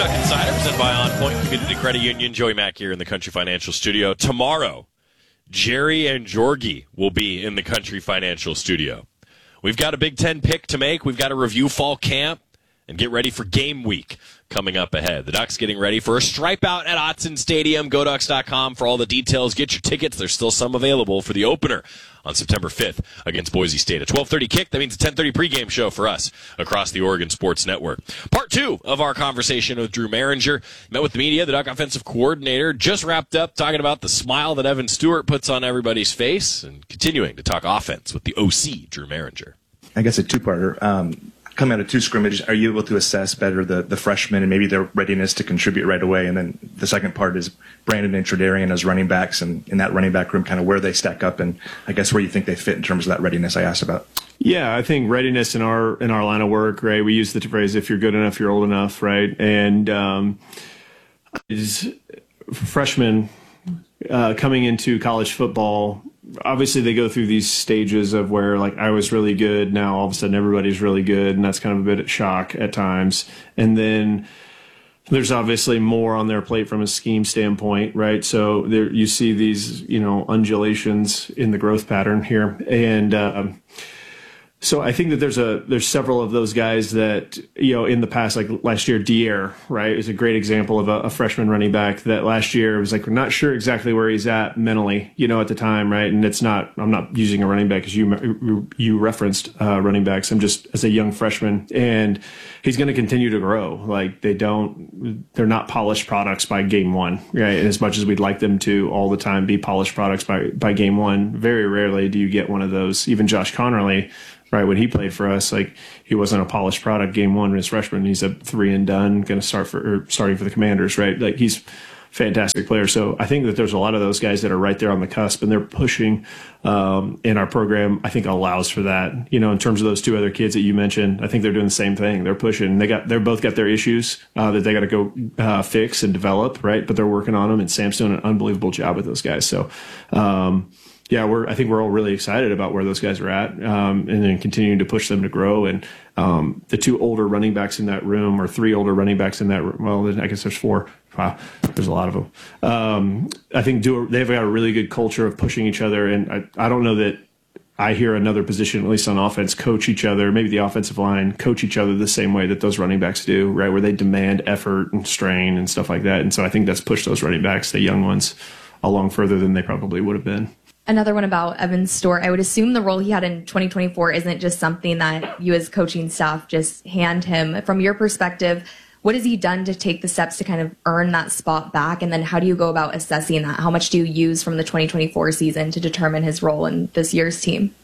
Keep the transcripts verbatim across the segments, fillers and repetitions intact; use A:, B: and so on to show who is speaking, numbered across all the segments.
A: Duck Insider, presented by On Point Community Credit Union. Joey Mack here in the Country Financial Studio. Tomorrow, Jerry and Jorgie will be in the Country Financial Studio. We've got a Big Ten pick to make. We've got to review fall camp and get ready for game week coming up ahead. The Ducks getting ready for a stripe out at Autzen Stadium. Go Ducks dot com for all the details. Get your tickets. There's still some available for the opener on September fifth against Boise State. A twelve thirty kick. That means a ten thirty pregame show for us across the Oregon Sports Network. Part two of our conversation with Drew Maringer. Met with the media. The Duck offensive coordinator just wrapped up talking about the smile that Evan Stewart puts on everybody's face and continuing to talk offense with the O C, Drew Maringer.
B: I guess a two-parter. Um, coming out of two scrimmages, are you able to assess better the, the freshmen and maybe their readiness to contribute right away? And then the second part is Brandon and Tredarian as running backs, and in that running back room, kind of where they stack up and I guess where you think they fit in terms of that readiness I asked about.
C: Yeah, I think readiness in our in our line of work, right? We use the phrase, if you're good enough, you're old enough, right? And um, is freshmen uh, coming into college football, obviously they go through these stages of where, like, I was really good, now all of a sudden everybody's really good, and that's kind of a bit of shock at times. And then there's obviously more on their plate from a scheme standpoint, right? So there you see these, you know, undulations in the growth pattern here. And um, so I think that there's a there's several of those guys that, you know, in the past, like last year, Dier, right, is a great example of a, a freshman running back that last year was like, we're not sure exactly where he's at mentally, you know, at the time, right? And it's not, I'm not using a running back as you you referenced uh, running backs. I'm just as a young freshman, and he's going to continue to grow. Like they don't, they're not polished products by game one, right? And as much as we'd like them to all the time be polished products by by game one, very rarely do you get one of those. Even Josh Connerly, right, when he played for us, like he wasn't a polished product game one as freshman. He's a three and done, going to start for or starting for the Commanders, right? Like he's a fantastic player. So I think that there's a lot of those guys that are right there on the cusp, and they're pushing. Um, and our program, I think, allows for that. You know, in terms of those two other kids that you mentioned, I think they're doing the same thing. They're pushing. They got, they're both got their issues uh, that they got to go uh, fix and develop, right? But they're working on them, and Sam's doing an unbelievable job with those guys. So. Um, Yeah, we're. I think we're all really excited about where those guys are at, um, and then continuing to push them to grow. And um, the two older running backs in that room, or three older running backs in that room, well, I guess there's four. Wow, there's a lot of them. Um, I think do a, they've got a really good culture of pushing each other, and I, I don't know that I hear another position, at least on offense, coach each other, maybe the offensive line, coach each other the same way that those running backs do, right, where they demand effort and strain and stuff like that. And so I think that's pushed those running backs, the young ones, along further than they probably would have been.
D: Another one about Evan Stewart. I would assume the role he had in twenty twenty-four isn't just something that you as coaching staff just hand him. From your perspective, what has he done to take the steps to kind of earn that spot back? And then how do you go about assessing that? How much do you use from the twenty twenty-four season to determine his role in this year's team?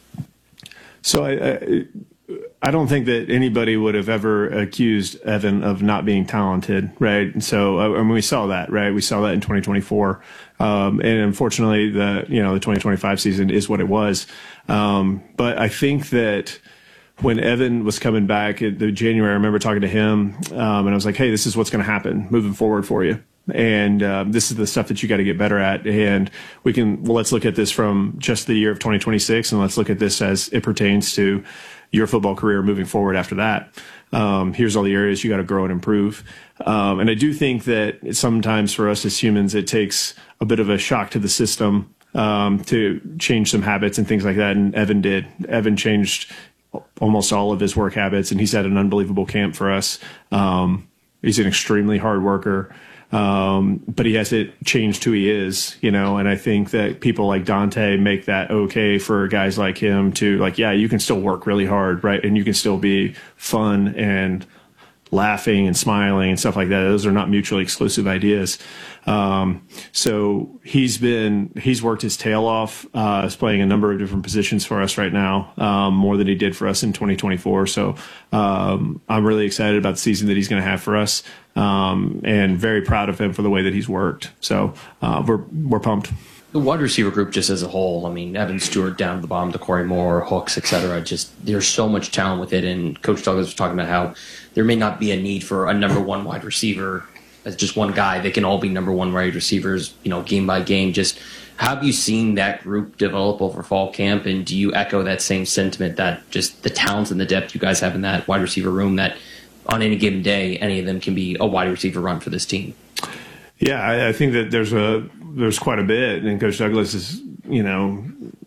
C: So I, I, I don't think that anybody would have ever accused Evan of not being talented, right? And so I mean, we saw that, right? We saw that in twenty twenty-four. Um, and unfortunately, the you know the twenty twenty-five season is what it was. Um, but I think that when Evan was coming back in the January, I remember talking to him, um, and I was like, "Hey, this is what's going to happen moving forward for you, and um, this is the stuff that you got to get better at." And we can well, let's look at this from just the year of twenty twenty-six, and let's look at this as it pertains to your football career moving forward after that. Um, here's all the areas you got to grow and improve. Um, and I do think that sometimes for us as humans, it takes a bit of a shock to the system um, to change some habits and things like that. And Evan did. Evan changed almost all of his work habits, and he's had an unbelievable camp for us. Um, he's an extremely hard worker. Um, but he hasn't changed who he is, you know, and I think that people like Dante make that okay for guys like him to, like, yeah, you can still work really hard, right? And you can still be fun and laughing and smiling and stuff like that. Those are not mutually exclusive ideas. Um, so he's been, he's worked his tail off, uh, is playing a number of different positions for us right now, um, more than he did for us in twenty twenty-four. So, um, I'm really excited about the season that he's going to have for us. Um, and very proud of him for the way that he's worked. So, uh, we're, we're pumped.
E: The wide receiver group just as a whole, I mean, Evan Stewart down at the bottom, the Corey Moore, Hooks, et cetera, just there's so much talent with it. And Coach Douglas was talking about how there may not be a need for a number one wide receiver as just one guy. They can all be number one wide receivers, you know, game by game. Just how have you seen that group develop over fall camp? And do you echo that same sentiment that just the talents and the depth you guys have in that wide receiver room that on any given day, any of them can be a wide receiver run for this team.
C: Yeah, I, I think that there's a there's quite a bit, and Coach Douglas is, you know,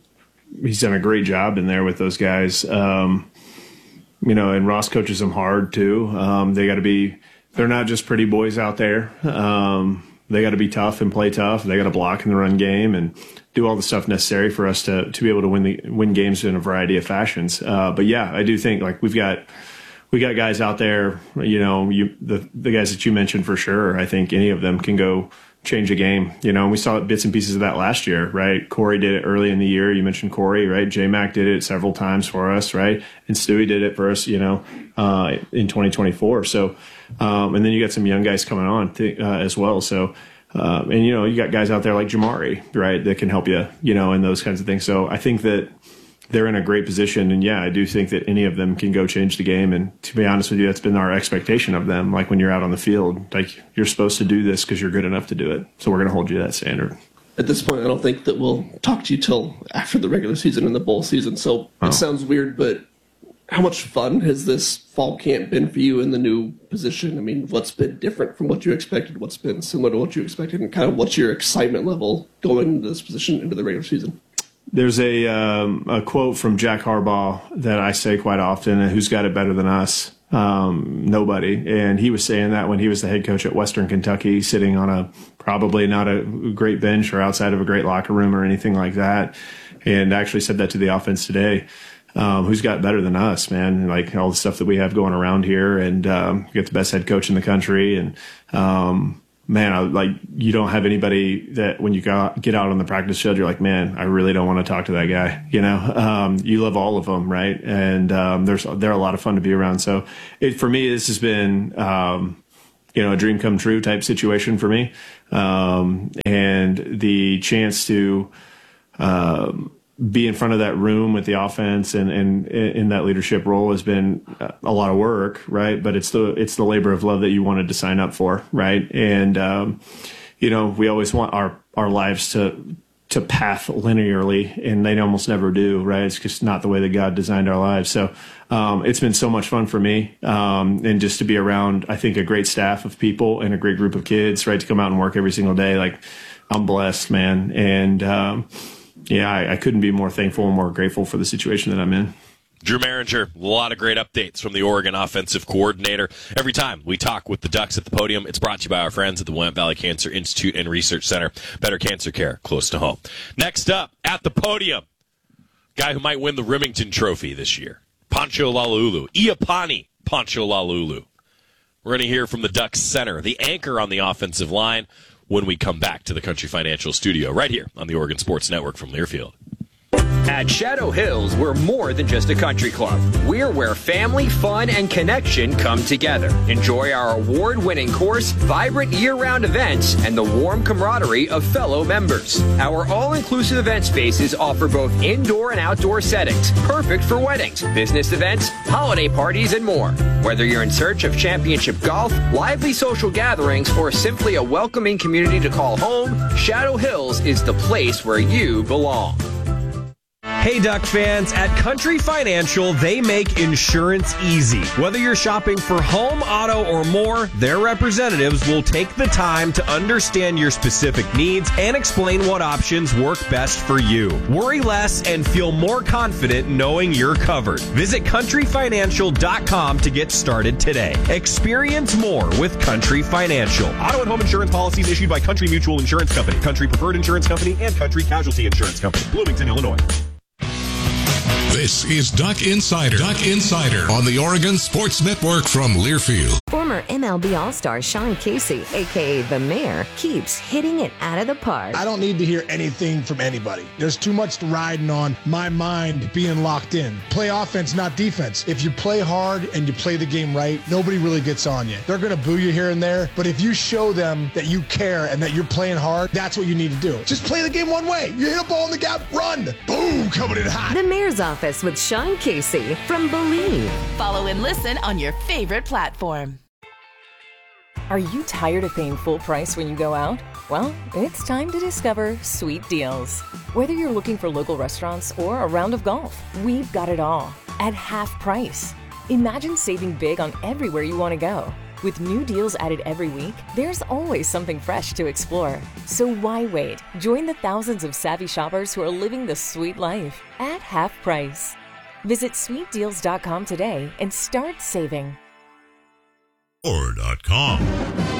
C: he's done a great job in there with those guys. Um, you know, and Ross coaches them hard too. Um, they got to be, they're not just pretty boys out there. Um, they got to be tough and play tough. They got to block in the run game and do all the stuff necessary for us to to be able to win the win games in a variety of fashions. Uh, but yeah, I do think like we've got. We got guys out there, you know, you, the the guys that you mentioned for sure. I think any of them can go change a game. You know, and we saw bits and pieces of that last year, right? Corey did it early in the year. You mentioned Corey, right? J-Mac did it several times for us, right? And Stewie did it for us, you know, uh, in twenty twenty-four. So, um, and then you got some young guys coming on th- uh, as well. So, um, and, you know, you got guys out there like Jamari, right, that can help you, you know, and those kinds of things. So I think that they're in a great position. And yeah, I do think that any of them can go change the game. And to be honest with you, that's been our expectation of them. Like when you're out on the field, like you're supposed to do this because you're good enough to do it. So we're going to hold you to that standard.
F: At this point, I don't think that we'll talk to you till after the regular season and the bowl season. So
C: Oh.
F: it sounds weird, but how much fun has this fall camp been for you in the new position? I mean, what's been different from what you expected? What's been similar to what you expected? And kind of what's your excitement level going into this position into the regular season?
C: There's a um, a quote from Jack Harbaugh that I say quite often, who's got it better than us? Um, nobody. And he was saying that when he was the head coach at Western Kentucky, sitting on a probably not a great bench or outside of a great locker room or anything like that. And actually said that to the offense today. Um, who's got better than us, man? Like all the stuff that we have going around here, and um, you get the best head coach in the country, and um, man, I, like you don't have anybody that when you go, get out on the practice field, you're like, man, I really don't want to talk to that guy. You know, um, you love all of them, right? And um, there's they're a lot of fun to be around. So it, for me, this has been um, you know a dream come true type situation for me, um, and the chance to. Um, be in front of that room with the offense and, and in that leadership role has been a lot of work, right? But it's the it's the labor of love that you wanted to sign up for, right? And um, you know, we always want our our lives to to path linearly, and they almost never do, right? It's just not the way that God designed our lives. So um, it's been so much fun for me, um, and just to be around, I think, a great staff of people and a great group of kids, right? To come out and work every single day, like I'm blessed, man, and. Um, Yeah, I, I couldn't be more thankful and more grateful for the situation that I'm in.
A: Drew Maringer, a lot of great updates from the Oregon offensive coordinator. Every time we talk with the Ducks at the podium, it's brought to you by our friends at the Willamette Valley Cancer Institute and Research Center. Better cancer care close to home. Next up, at the podium, guy who might win the Remington Trophy this year, Pancho Lalulu, Iapani Pancho Lalulu. We're going to hear from the Ducks center, the anchor on the offensive line, when we come back to the Country Financial Studio right here on the Oregon Sports Network from Learfield.
G: At Shadow Hills, we're more than just a country club. We're where family, fun, and connection come together. Enjoy our award-winning course, vibrant year-round events, and the warm camaraderie of fellow members. Our all-inclusive event spaces offer both indoor and outdoor settings, perfect for weddings, business events, holiday parties, and more. Whether you're in search of championship golf, lively social gatherings, or simply a welcoming community to call home, Shadow Hills is the place where you belong.
H: Hey Duck fans, at Country Financial, they make insurance easy. Whether you're shopping for home, auto, or more, their representatives will take the time to understand your specific needs and explain what options work best for you. Worry less and feel more confident knowing you're covered. Visit country financial dot com to get started today. Experience more with Country Financial. Auto and home insurance policies issued by Country Mutual Insurance Company, Country Preferred Insurance Company, and Country Casualty Insurance Company, Bloomington, Illinois.
I: This is Duck Insider. Duck Insider on the Oregon Sports Network from Learfield.
J: Former M L B All-Star Sean Casey, a k a. The Mayor, keeps hitting it out of the park.
K: I don't need to hear anything from anybody. There's too much riding on my mind being locked in. Play offense, not defense. If you play hard and you play the game right, nobody really gets on you. They're going to boo you here and there, but if you show them that you care and that you're playing hard, that's what you need to do. Just play the game one way. You hit a ball in the gap, run. Boom, coming in hot.
J: The Mayor's Office with Sean Casey from Believe.
L: Follow and listen on your favorite platform.
M: Are you tired of paying full price when you go out? Well, it's time to discover Sweet Deals. Whether you're looking for local restaurants or a round of golf, we've got it all at half price. Imagine saving big on everywhere you want to go. With new deals added every week, there's always something fresh to explore. So why wait? Join the thousands of savvy shoppers who are living the sweet life at half price. Visit sweet deals dot com today and start saving.
I: Or dot com.